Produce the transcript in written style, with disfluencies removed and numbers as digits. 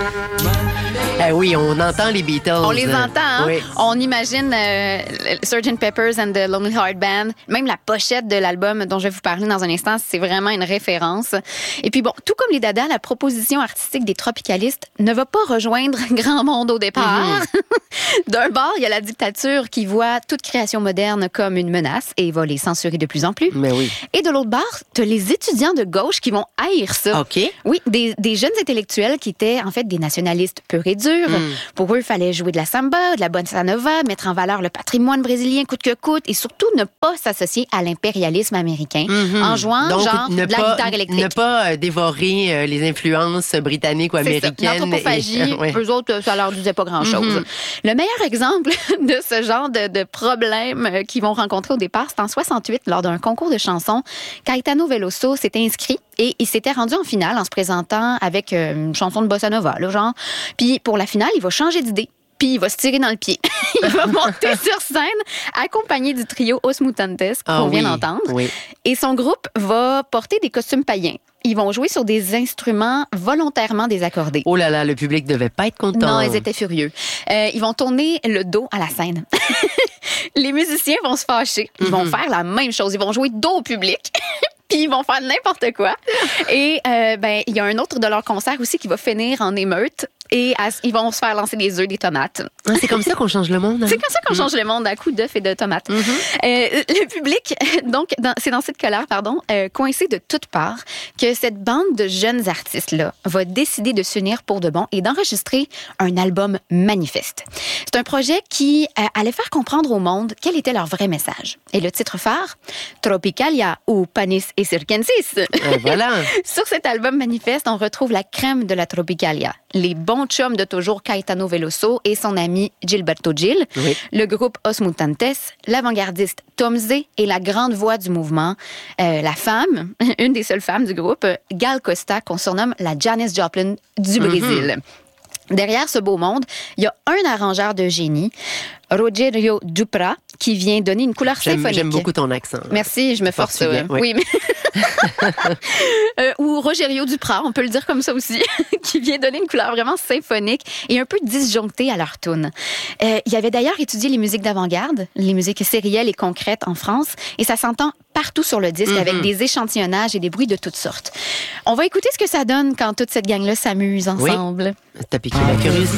Oui, on entend les Beatles. On les entend, hein? Oui. On imagine Sgt. Pepper's and the Lonely Heart Band. Même la pochette de l'album dont je vais vous parler dans un instant, c'est vraiment une référence. Et puis bon, tout comme les Dada, la proposition artistique des tropicalistes ne va pas rejoindre grand monde au départ. D'un bord, il y a la dictature qui voit toute création moderne comme une menace et va les censurer de plus en plus. Mais oui. Et de l'autre bord, tu as les étudiants de gauche qui vont haïr ça. OK. Oui, des jeunes intellectuels qui étaient en fait des nationalistes purs et durs. Pour eux, il fallait jouer de la samba, de la bossa nova, mettre en valeur le patrimoine brésilien coûte que coûte et surtout ne pas s'associer à l'impérialisme américain en jouant Donc, genre de la guitare électrique. Ne pas dévorer les influences britanniques ou américaines. L'anthropophagie, Ouais. eux autres, ça leur disait pas grand-chose. Le meilleur exemple de ce genre de problème qu'ils vont rencontrer au départ, c'est en 68, lors d'un concours de chansons. Caetano Veloso s'était inscrit et il s'était rendu en finale en se présentant avec une chanson de bossa nova, là, genre. Puis pour la finale, il va changer d'idée. Puis il va se tirer dans le pied. Il va monter sur scène accompagné du trio Os Mutantes qu'on vient d'entendre. Oui. Et son groupe va porter des costumes païens. Ils vont jouer sur des instruments volontairement désaccordés. Oh là là, le public devait pas être content. Non, ils étaient furieux. Ils vont tourner le dos à la scène. Les musiciens vont se fâcher. Ils vont faire la même chose. Ils vont jouer dos au public. Puis ils vont faire n'importe quoi. Et il y a un autre de leurs concerts aussi qui va finir en émeute. Et ils vont se faire lancer des œufs, des tomates. Ah, c'est comme ça qu'on change le monde. Hein? C'est comme ça qu'on change le monde à coups d'œufs et de tomates. Le public, donc, c'est dans cette colère, coincé de toutes parts, que cette bande de jeunes artistes-là va décider de s'unir pour de bon et d'enregistrer un album manifeste. C'est un projet qui allait faire comprendre au monde quel était leur vrai message. Et le titre phare, Tropicalia ou Panis et Circensis. Voilà. Sur cet album manifeste, on retrouve la crème de la Tropicalia. Les bons chums de toujours Caetano Veloso et son ami Gilberto Gil, le groupe Os Mutantes, l'avant-gardiste Tom Zé et la grande voix du mouvement, la femme, une des seules femmes du groupe, Gal Costa, qu'on surnomme la Janis Joplin du Brésil. Derrière ce beau monde, il y a un arrangeur de génie, Rogério Duprat, qui vient donner une couleur symphonique. J'aime beaucoup ton accent. Merci, je me force. Oui, mais ou Rogério Duprat, on peut le dire comme ça aussi, qui vient donner une couleur vraiment symphonique et un peu disjonctée à leur tune. Il avait d'ailleurs étudié les musiques d'avant-garde, les musiques sérielles et concrètes en France, et ça s'entend partout sur le disque avec des échantillonnages et des bruits de toutes sortes. On va écouter ce que ça donne quand toute cette gang-là s'amuse ensemble. T'as piqué ma curiosité.